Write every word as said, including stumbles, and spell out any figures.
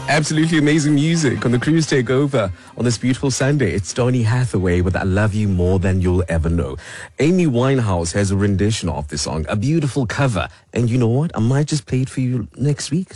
Absolutely amazing music on the Cruise Takeover on this beautiful Sunday. It's Donny Hathaway with I Love You More Than You'll Ever Know. Amy Winehouse has a rendition of the song, a beautiful cover. And you know what? I might just play it for you next week.